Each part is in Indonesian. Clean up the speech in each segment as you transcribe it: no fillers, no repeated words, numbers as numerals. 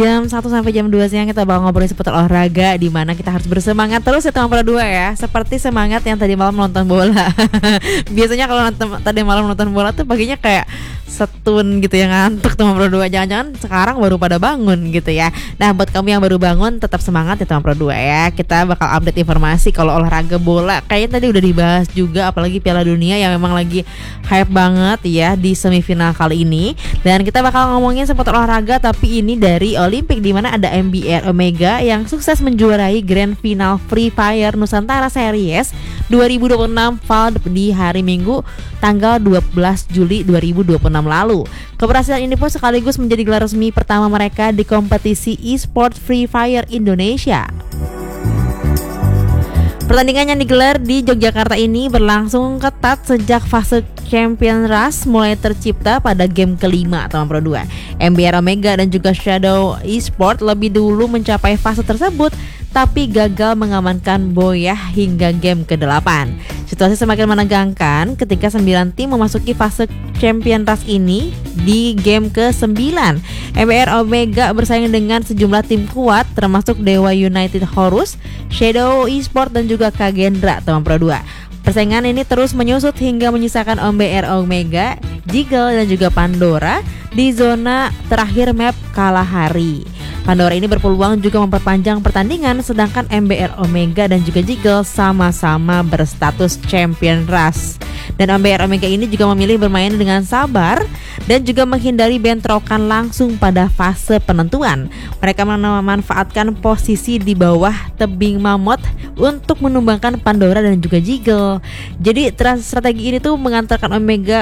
Jam 1 sampai jam 2 siang kita bakal ngobrolin seputar olahraga, di mana kita harus bersemangat terus ya teman Pro 2 ya. Seperti semangat yang tadi malam nonton bola. Biasanya kalau tadi malam nonton bola tuh paginya kayak setun gitu ya, ngantuk teman Pro 2. Jangan-jangan sekarang baru pada bangun gitu ya. Nah, buat kamu yang baru bangun tetap semangat ya teman Pro 2 ya. Kita bakal update informasi kalau olahraga bola. Kayaknya tadi udah dibahas juga, apalagi Piala Dunia yang memang lagi hype banget ya di semifinal kali ini. Dan kita bakal ngomongin seputar olahraga, tapi ini dari Olimpik, di mana ada MBR Omega yang sukses menjuarai Grand Final Free Fire Nusantara Series 2026 Val di hari Minggu tanggal 12 Juli 2026 lalu. Keberhasilan ini pun sekaligus menjadi gelar resmi pertama mereka di kompetisi e-sport Free Fire Indonesia. Pertandingan yang digelar di Yogyakarta ini berlangsung ketat sejak fase Champion Rush mulai tercipta pada game kelima teman Pro 2. MBR Omega dan juga Shadow Esport lebih dulu mencapai fase tersebut, tapi gagal mengamankan Boyah hingga game ke-8. Situasi semakin menegangkan ketika 9 tim memasuki fase Champion Rush ini di game ke-9. MBR Omega bersaing dengan sejumlah tim kuat termasuk Dewa United Horus, Shadow Esport dan juga Kagendra teman Pro 2. Persaingan ini terus menyusut hingga menyisakan MBR Omega, Jiggle dan juga Pandora di zona terakhir map Kalahari. Pandora ini berpeluang juga memperpanjang pertandingan, sedangkan MBR Omega dan juga Jiggle sama-sama berstatus Champion Rush. Dan MBR Omega ini juga memilih bermain dengan sabar dan juga menghindari bentrokan langsung pada fase penentuan. Mereka memanfaatkan posisi di bawah tebing mamut untuk menumbangkan Pandora dan juga Jiggle. Jadi strategi ini tuh mengantarkan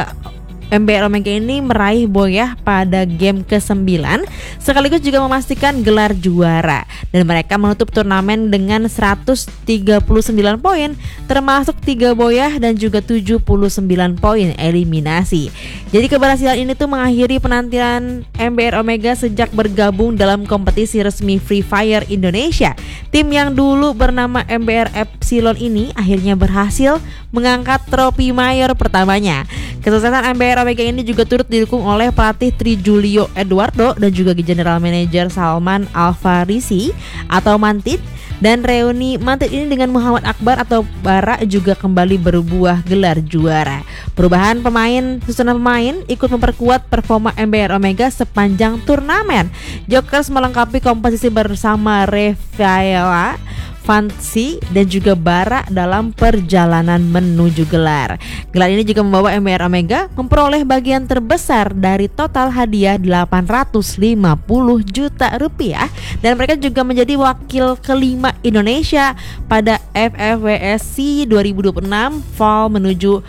MBR Omega ini meraih Boyah pada game ke-9 sekaligus juga memastikan gelar juara, dan mereka menutup turnamen dengan 139 poin termasuk 3 Boyah dan juga 79 poin eliminasi. Jadi keberhasilan ini tuh mengakhiri penantian MBR Omega sejak bergabung dalam kompetisi resmi Free Fire Indonesia. Tim yang dulu bernama MBR Epsilon ini akhirnya berhasil mengangkat trofi mayor pertamanya. Kesuksesan MBR Omega ini juga turut didukung oleh pelatih Tri Julio Eduardo dan juga General Manager Salman Alfarisi atau Mantit. Dan reuni Mantit ini dengan Muhammad Akbar atau Bara juga kembali berbuah gelar juara. Perubahan susunan pemain ikut memperkuat performa MBR Omega sepanjang turnamen. Jokers melengkapi komposisi bersama Reviela, Fancy dan juga Bara dalam perjalanan menuju gelar. Gelar ini juga membawa MBR Omega memperoleh bagian terbesar dari total hadiah 850 juta rupiah, dan mereka juga menjadi wakil kelima Indonesia pada FFWSC 2026 Fall menuju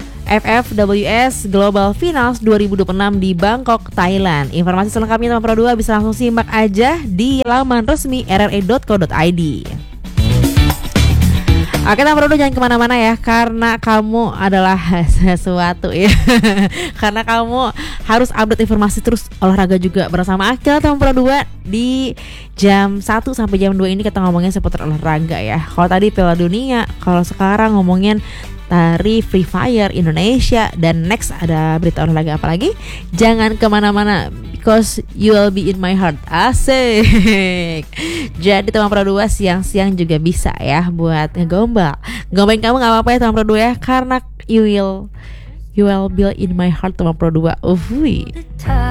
FFWS Global Finals 2026 di Bangkok, Thailand. Informasi selengkapnya teman Pro 2 bisa langsung simak aja di laman resmi rre.co.id. Oke teman Pro 2, jangan kemana-mana ya, karena kamu adalah sesuatu ya. Karena kamu harus update informasi terus olahraga juga bersama Akil teman Pro 2. Di jam 1 sampai jam 2 ini kita ngomongin seputar olahraga ya. Kalau tadi Piala Dunia, kalau sekarang ngomongin dari Free Fire Indonesia, dan next ada berita olahraga apa lagi? Jangan kemana-mana, because you will be in my heart. Asik. Jadi teman Pro 2 siang-siang juga bisa ya buat ngegombalin kamu, gak apa-apa ya teman Pro 2 ya, karena you will be in my heart teman Pro 2.